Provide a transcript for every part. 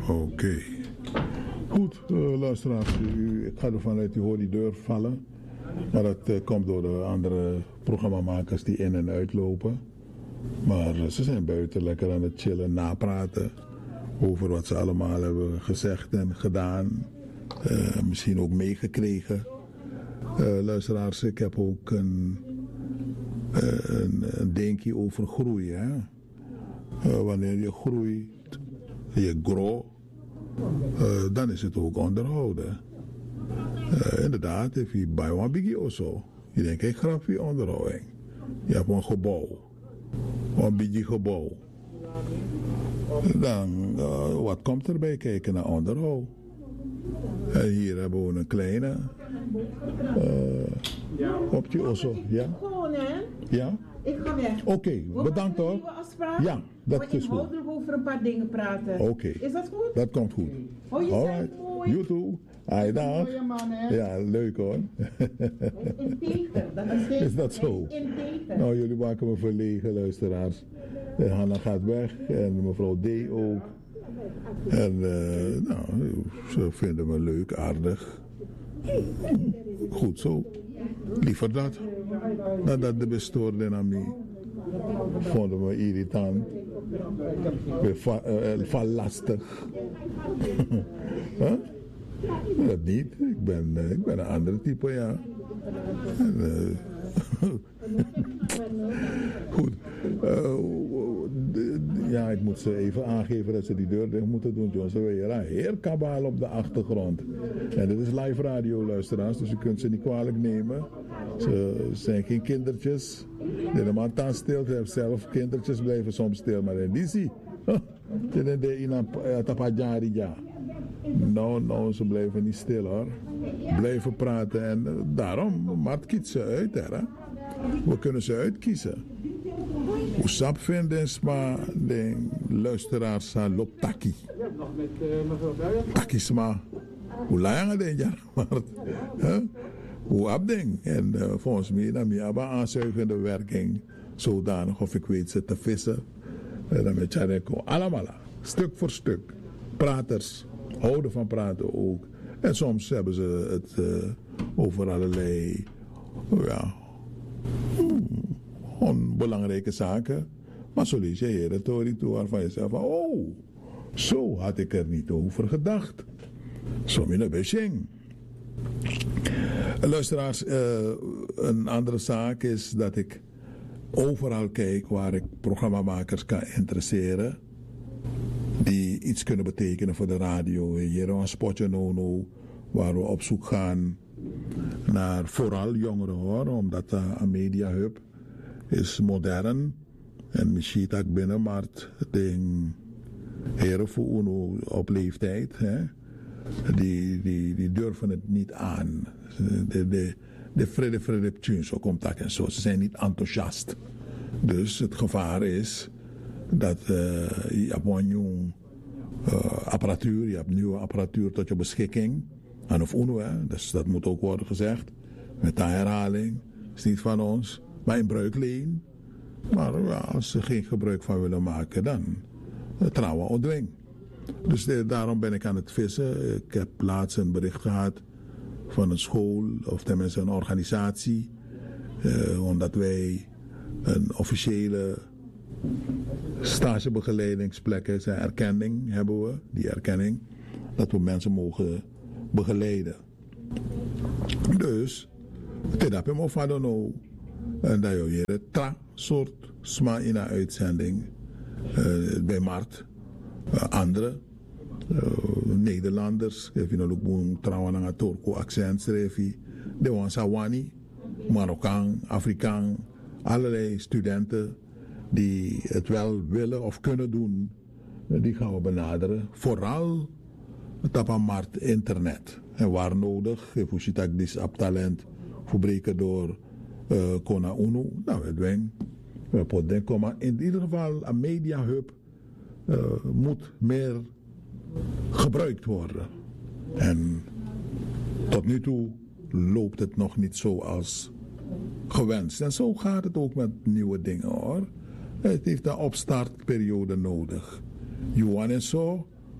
Oké. Goed, luisteraars. Ik ga ervan uit, u hoort die deur vallen. Maar dat komt door de andere programmamakers die in en uitlopen. Maar ze zijn buiten lekker aan het chillen, napraten. Over wat ze allemaal hebben gezegd en gedaan. Misschien ook meegekregen. Luisteraars, ik heb ook een denkje over groei. Hè? Wanneer je groeit, je groeit, dan is het ook onderhouden. Inderdaad, if je bij een biggie of zo, je denkt, ik grap je onderhouding. Je hebt een gebouw, een biggie gebouw. Dan, wat komt erbij kijken naar onderhoud? En hier hebben we een kleine. Op die osso, ja? Gewoon, hè? Ja? Ik ga weg. Oké, bedankt hoor. Ja, dat is goed. Ik wil over een paar dingen praten. Oké. Is dat goed? Dat komt goed. Oh, je bent mooi. You too. Hij dag. Mooie man, hè? Ja, leuk hoor. Integer. Is dat zo? Integer. Nou, jullie maken me verlegen, luisteraars. Hanna gaat weg en mevrouw D ook. En ze vinden me leuk, aardig. Goed zo. Liever dat. Nadat de bestoorden aan mij vonden me irritant. Van lastig. Huh? Dat niet. Ik ben een ander type, ja. Goed. Ja, ik moet ze even aangeven dat ze die deur dicht moeten doen, John. Ze willen een heer kabaal op de achtergrond. En dit is live radio, luisteraars, dus je kunt ze niet kwalijk nemen. Ze zijn geen kindertjes. De man staan stil, ze hebben zelf kindertjes, blijven soms stil, maar in die zie. Nou, ze blijven niet stil hoor. Blijven praten en daarom maakt ze uit, hè. We kunnen ze uitkiezen. Hoe sap vinden maar de luisteraars loopt taki. Taki sma. Hoe lang den jaar maar. Hoe abding. En volgens mij dan heb je aanzuigende werking zodanig of ik weet ze te vissen. Dan met Chareko allemaal. Stuk voor stuk. Praters. Houden van praten ook. En soms hebben ze het over allerlei onbelangrijke zaken. Maar zo lees je hier de theorie toe waarvan je zegt van, oh, zo had ik er niet over gedacht. Zo min een beetje. Luisteraars, een andere zaak is dat ik overal kijk waar ik programmamakers kan interesseren. Die iets kunnen betekenen voor de radio. Hier een spotje nono waar we op zoek gaan naar vooral jongeren hoor. Omdat een media hub is modern. En misschien ook binnenmarkt de heren voor UNO op leeftijd. Hè, die durven het niet aan. De vrede tunes, zo komt dat en zo. Ze zijn niet enthousiast. Dus het gevaar is dat je hebt een nieuwe apparatuur, je hebt nieuwe apparatuur tot je beschikking. En of UNO, hè, dus dat moet ook worden gezegd. Met de herhaling, is niet van ons. Maar in bruikleen. Maar ja, als ze geen gebruik van willen maken, dan trouwen ontdwing. Dus daarom ben ik aan het vissen. Ik heb laatst een bericht gehad van een school, of tenminste een organisatie. Omdat wij een officiële stagebegeleidingsplekken, zijn erkenning hebben we, die erkenning, dat we mensen mogen begeleiden. Dus, dit heb je me van nou. En dat je hier tra soort sma in een uitzending bij Mart. Andere Nederlanders, even nog een trouwen aan het Turko accent schrijven. De Wansawani, Marokkaan, Afrikaan, allerlei studenten die het wel willen of kunnen doen, die gaan we benaderen. Vooral op een markt internet. En waar nodig, even je dat dit op talent verbreken door Kona Uno, nou we dwingen. Maar in ieder geval een media hub moet meer gebruikt worden. En tot nu toe loopt het nog niet zoals gewenst. En zo gaat het ook met nieuwe dingen hoor. Het heeft een opstartperiode nodig. Johan en zo,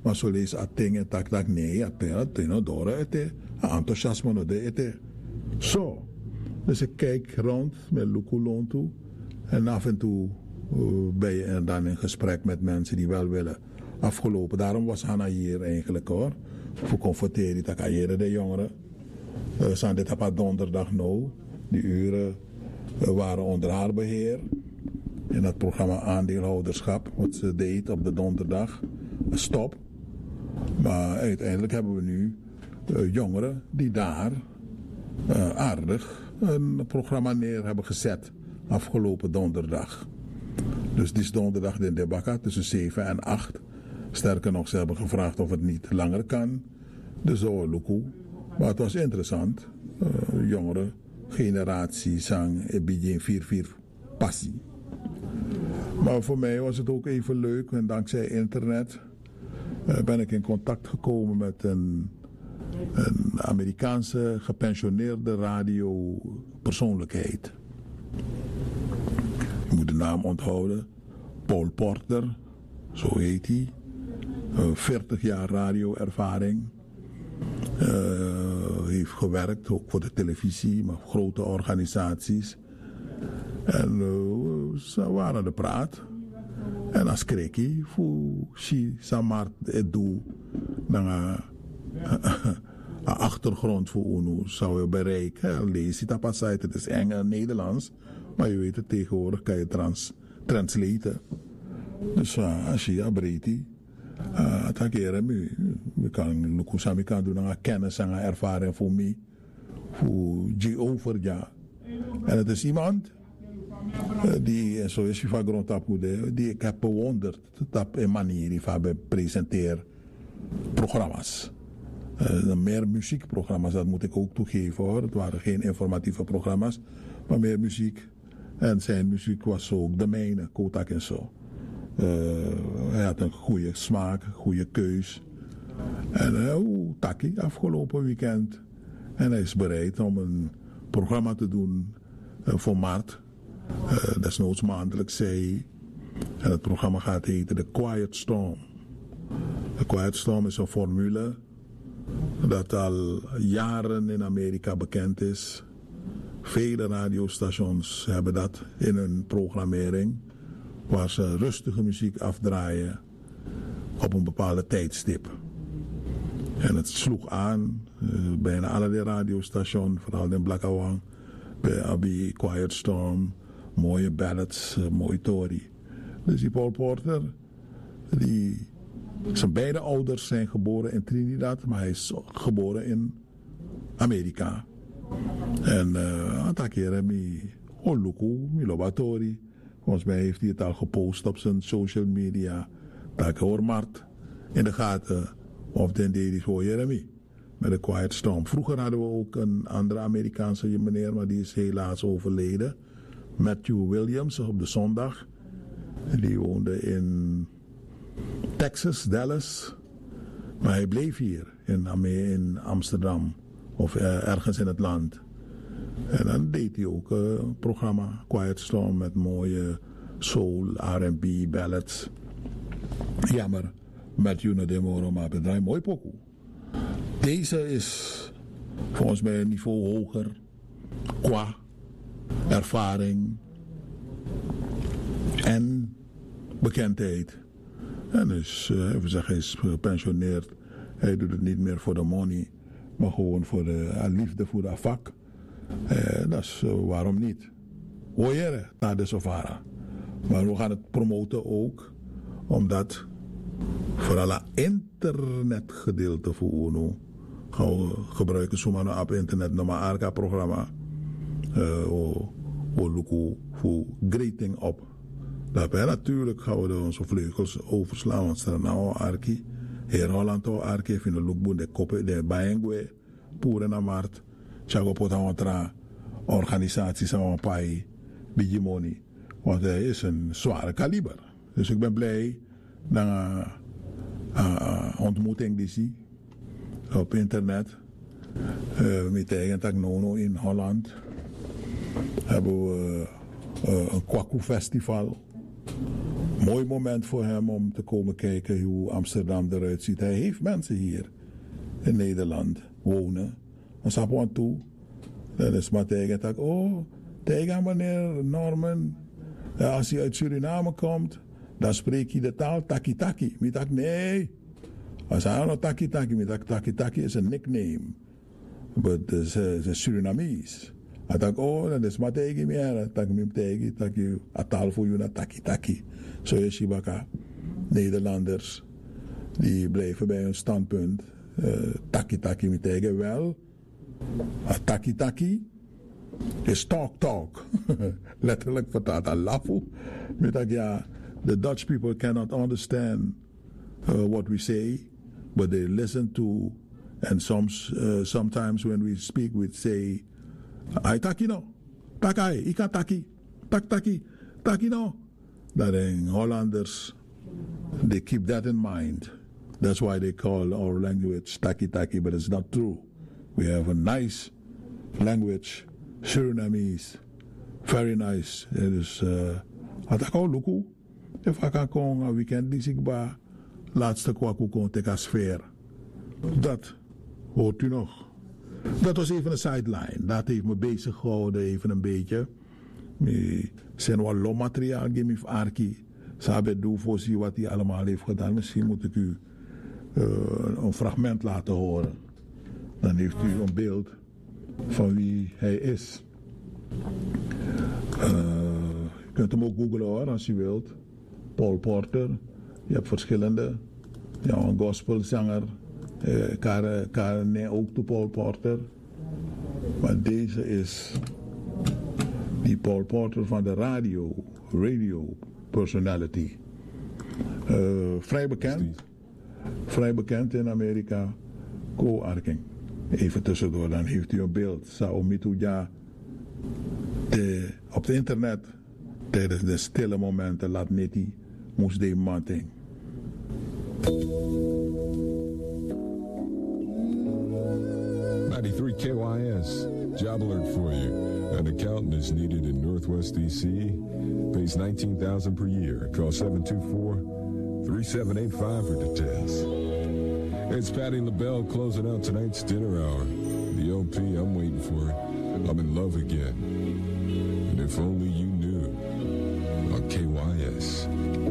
Maar zo lees ik dingen dat nee, dat door het enthousiasme no de het. Zo. Dus ik kijk rond met Lukulon toe. En af en toe ben je dan in gesprek met mensen die wel willen afgelopen. Daarom was Hanna hier eigenlijk hoor. Voor confronteren dat carrière de jongeren. Zijn dit op donderdag nou. Die uren waren onder haar beheer. In dat programma aandeelhouderschap. Wat ze deed op de donderdag. Stop. Maar uiteindelijk hebben we nu jongeren die daar aardig een programma neer hebben gezet. Afgelopen donderdag. Dus die is donderdag in de Bakka tussen 7 en 8. Sterker nog, ze hebben gevraagd of het niet langer kan. Dus zo Luku. Maar het was interessant. Jongeren, generatie, zang, Ebidjen 4 passie. Maar voor mij was het ook even leuk. En dankzij internet ben ik in contact gekomen met een Amerikaanse gepensioneerde radiopersoonlijkheid. Je moet de naam onthouden. Paul Porter, zo heet hij. 40 jaar radioervaring. Heeft gewerkt, ook voor de televisie, maar grote organisaties. En ze waren aan de praat. En als kreki, voor si samart het doel, dan een achtergrond voor UNO zou je bereiken. Lees je dat pas uit, het is Engels, Nederlands, maar je weet het tegenwoordig kan je translaten. Dus als je abreti, attackeren, we kan Lukusami kan doen aan kennis en ervaring voor mij, voor je over ja. En het is iemand die, zoals je van grond op die ik heb bewonderd op een manier die van presenteer programma's. Meer muziekprogramma's, dat moet ik ook toegeven hoor. Het waren geen informatieve programma's, maar meer muziek. En zijn muziek was zo ook de mijne, Kotak en zo. Hij had een goede smaak, goede keus. En Taki afgelopen weekend. En hij is bereid om een programma te doen voor maart. Desnoods maandelijks zei hij. En het programma gaat heten The Quiet Storm. The Quiet Storm is een formule dat al jaren in Amerika bekend is. Vele radiostations hebben dat in hun programmering. Waar ze rustige muziek afdraaien op een bepaalde tijdstip. En het sloeg aan. Bijna alle radiostations, vooral in Blakawang. Bij Abi, Quiet Storm. Mooie ballads, mooi Tory. Dus die Paul Porter, zijn beide ouders zijn geboren in Trinidad, maar hij is geboren in Amerika. En een keer heb ik Oluku, Milobatori. Volgens mij heeft hij het al gepost op zijn social media. Dat ik hoor Mart in de gaten of den deed is voor Jeremy. Met de Quiet Storm. Vroeger hadden we ook een andere Amerikaanse meneer, maar die is helaas overleden. Matthew Williams op de zondag. Die woonde in Texas, Dallas. Maar hij bleef hier in Amsterdam. Of ergens in het land. En dan deed hij ook een programma, Quiet Storm, met mooie soul, R&B, ballads. Jammer, Matthew Nademoro, maar bedrijf mooi pokoe. Deze is volgens mij een niveau hoger qua ervaring en bekendheid. En dus, even zeggen, hij is gepensioneerd. Hij doet het niet meer voor de money, maar gewoon voor de liefde voor dat vak. Dat is waarom niet. Hoyere, naar de Sofara. Maar we gaan het promoten ook, omdat vooral het internetgedeelte voor UNO gaan we gebruiken zomaar op internet nog maar ARCA-programma. We loeken voor greeting op. Daarbij natuurlijk gaan we onze vleugels overslaan, want er nou Arki, Heer Holland Arki, vind de lookboek de koppen, de Bayengwe, Poeren naar Mart, Chago Potawantra, organisaties aan Pai, Bigimoni. Want hij is een zware kaliber. Dus ik ben blij dat ontmoeting die zie op internet. Met eigen Tagnono in Holland hebben we een Kwaku Festival. Mooi moment voor hem om te komen kijken hoe Amsterdam eruit ziet. Hij heeft mensen hier in Nederland wonen. En sapon toe. Dan is maar tegen oh, tegen meneer Norman, als hij uit Suriname komt, dan spreekt hij de taal taki-taki. Ik dacht, nee. Als hij nou taki-taki, ik dacht, taki-taki is een nickname. Maar het is Surinamese. Ik dacht, oh, dat is maar tegen me. Ik dacht, tegen, a taal voor je naar taki-taki. Zo is Shibaka. Nederlanders, die blijven bij hun standpunt. Taki-taki, me tegen wel. Taki-taki is talk. Letterlijk vertaald aan lafu. Ja, the Dutch people cannot understand what we say, but they listen to, and sometimes when we speak, we say, "I taki no, takai, ika taki, taki no." That in Hollanders, they keep that in mind. That's why they call our language taki, but it's not true. We have a nice language, Surinamese, very nice. Het is, had ik al luku. If ik kan een weekend die ik ba laatste kwaku kon tegen sfeer. Dat hoort u nog. Dat was even een sideline. Dat heeft me bezig gehouden even een beetje. Er zijn wel lommateriaal, Gimif Arki. Sabe doe voorzien wat hij allemaal heeft gedaan. Misschien moet ik u een fragment laten horen. Dan heeft u een beeld van wie hij is. Je kunt hem ook googlen hoor, als je wilt. Paul Porter. Je hebt verschillende. Ja, een gospelzanger. Karen ook to Paul Porter. Maar deze is die Paul Porter van de radio personality. Vrij bekend in Amerika. Co-arking. Even tussendoor, dan heeft u een beeld. Saomituja. Op het internet, tijdens de stille momenten, laat Niti moest de manting. KYS, job alert for you. An accountant is needed in Northwest DC. Pays $19,000 per year. Call 724-3785 for details. It's Patty LaBelle closing out tonight's dinner hour. The LP I'm waiting for. I'm in love again. And if only you knew. On KYS.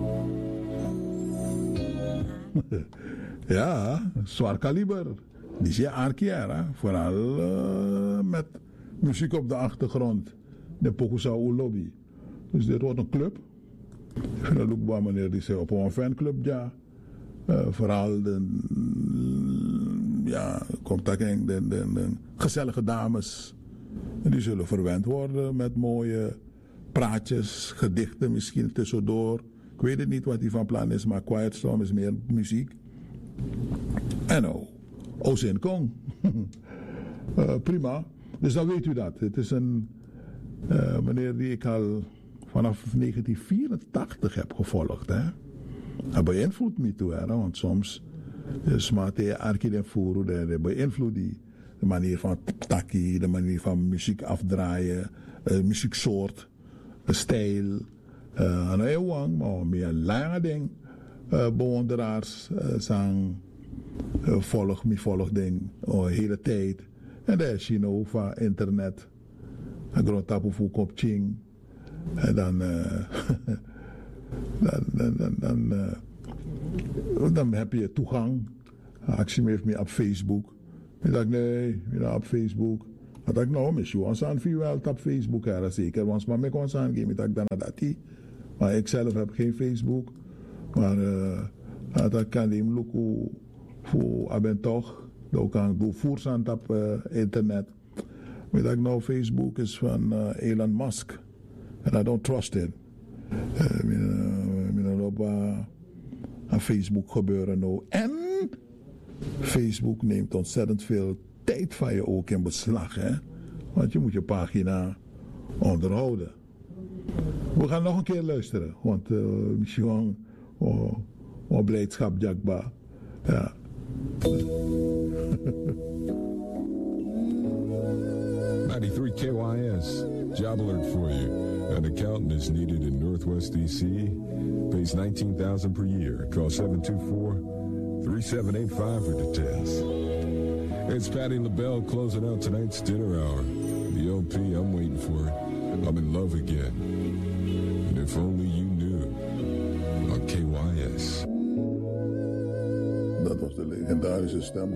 Ja, zwaar kaliber. Die is je arkiera. Vooral met muziek op de achtergrond. De Pokusau Lobby. Dus dit wordt een club. Ik vind het ook wel wanneer die ze op een fanclub, ja. Vooral komt daar de gezellige dames. Die zullen verwend worden met mooie praatjes, gedichten misschien tussendoor. Ik weet het niet wat hij van plan is, maar Quiet Storm is meer muziek. En Ozin Kong. Prima. Dus dan weet u dat. Het is een meneer die ik al vanaf 1984 heb gevolgd. Hè. Hij beïnvloedt me toe, hè, want soms smaakt hij arki den furu, de beïnvloedt die de manier van taki, de manier van muziek afdraaien, muzieksoort, stijl. En heel lang, maar meer lange ding. Bewonderaars zijn volg ding de hele tijd. En daar is je nou van internet. En gewoon tappen voor kop ching. En dan heb je toegang. Actie heeft me op Facebook. Ik dacht, nee, op Facebook. Ik dacht, nou, misschien was aan veel op Facebook, ja, zeker. Want maar ik was aan geven, ik dacht, dan dat die. Maar ik zelf heb geen Facebook. Maar dat kan die lukken voor aben toch. Dat kan go voorzand op internet. Maar ik dacht, nou, Facebook is van Elon Musk. En I don't trust it. Op Facebook gebeuren nou. En Facebook neemt ontzettend veel tijd van je ook in beslag. Hè? Want je moet je pagina onderhouden. We gaan nog een keer luisteren. Want misschien blijdschap Jakba. Ja. KYS, job alert for you. An accountant is needed in Northwest D.C. Pays $19,000 per year. Call 724-3785 for details. It's Patty LaBelle closing out tonight's dinner hour. The LP I'm waiting for. I'm in love again. And if only you knew. On KYS. Dat was de legendarische stem.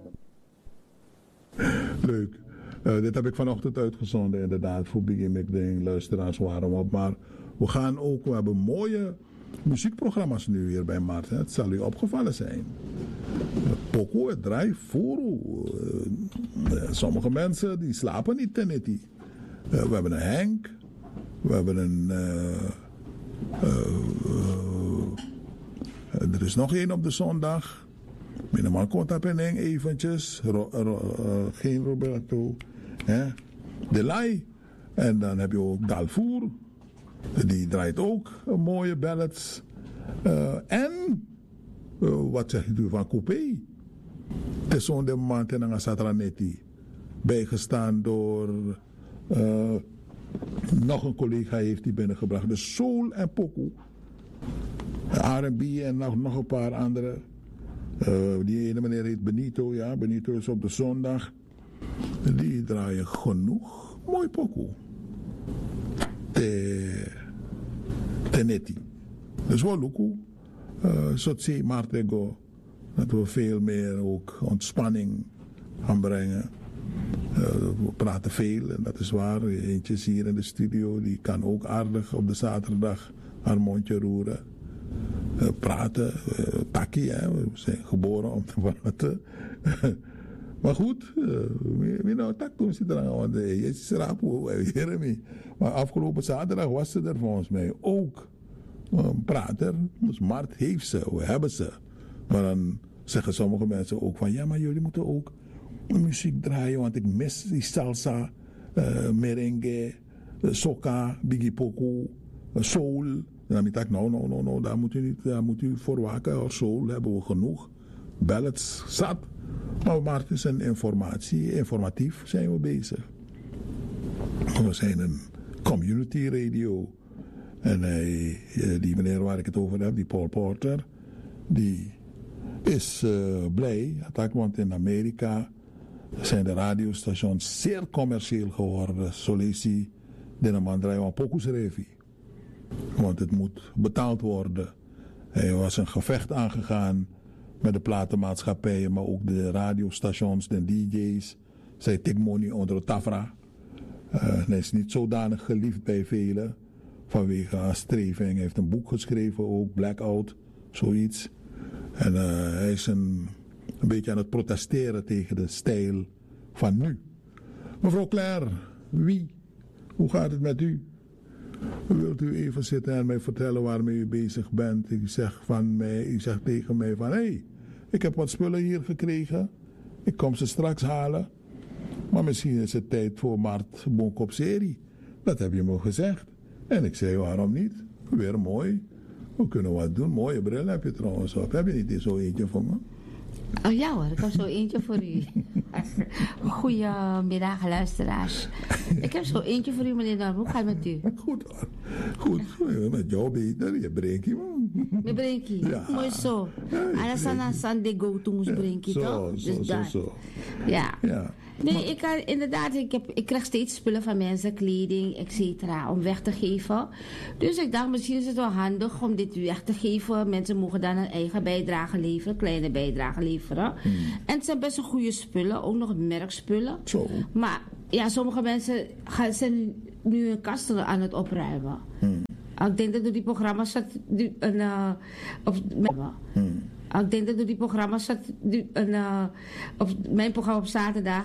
Leuk. Dit heb ik vanochtend uitgezonden, inderdaad, voor Biggie McDing. Luisteraars waren op. Maar we hebben mooie muziekprogramma's nu hier bij Maarten. Het zal u opgevallen zijn. Poco, het draait voor. Sommige mensen die slapen niet ten netie. We hebben een Henk. We hebben een... er is nog één op de zondag. Minimaal contapening eventjes. Geen Roberto. Delay. En dan heb je ook Dalvoer. Die draait ook mooie ballads. Wat zeg je van Coupé? Het is zo'n moment in een Satranetti. Bijgestaan door... nog een collega heeft die binnengebracht. De Soul en Poco. R&B en nog een paar andere. Die ene meneer heet Benito. Ja, Benito is op de zondag. Die draaien genoeg. Mooi Poco. Tenetti. Dus wel Luku. Sotsi Martego. Dat we veel meer ook ontspanning gaan brengen. We praten veel en dat is waar. Eentje is hier in de studio. Die kan ook aardig op de zaterdag haar mondje roeren. Praten. Takkie, hè. We zijn geboren om te praten. Maar goed, tak toen ze er aan, want je is rapo, Jeremy. Maar afgelopen zaterdag was ze er volgens mij ook. Een prater, dus Mart heeft ze, we hebben ze. Maar dan zeggen sommige mensen ook van, ja, maar jullie moeten ook muziek draaien, want ik mis die salsa, merengue, soca, biggie poco, soul. En dan denk ik, no, daar moet u voor waken. Soul hebben we genoeg, ballads, zat. Maar Mart is een informatief zijn we bezig. We zijn een community radio. En die meneer waar ik het over heb, die Paul Porter, die is blij. Want in Amerika zijn de radiostations zeer commercieel geworden. Zo leest hij de man draaien van Pokus Revi. Want het moet betaald worden. Hij was een gevecht aangegaan met de platenmaatschappijen, maar ook de radiostations, de DJ's. Zij tik money onder de tafra. Hij is niet zodanig geliefd bij velen. Vanwege haar streving. Hij heeft een boek geschreven ook, Blackout, zoiets. En hij is een beetje aan het protesteren tegen de stijl van nu. Mevrouw Claire, hoe gaat het met u? Wilt u even zitten en mij vertellen waarmee u bezig bent? U zegt tegen mij van, hé, ik heb wat spullen hier gekregen. Ik kom ze straks halen. Maar misschien is het tijd voor Mart Bonkop serie. Dat heb je me gezegd. En ik zei, waarom niet? Weer mooi. We kunnen wat doen. Mooie bril heb je trouwens op. Heb je niet zo eentje voor me? Oh ja hoor, ik heb zo eentje voor u. Goedemiddag luisteraars. Ik heb zo eentje voor u meneer Norm. Hoe gaat het met u? Goed hoor. Goed. Met jou beter. Je brengt man. Met brenkie? Ja. Mooi zo. En dan aan Sunday go to moest brenkie toch? Zo. Ja. Ja. Nee, ik krijg steeds spullen van mensen, kleding, etc. om weg te geven. Dus ik dacht, misschien is het wel handig om dit weg te geven. Mensen mogen dan een eigen bijdrage leveren, kleine bijdrage leveren. En het zijn best een goede spullen, ook nog merkspullen. Zo. Maar ja, sommige mensen zijn nu hun kasten aan het opruimen. Ik denk dat door die programma's op mijn programma op zaterdag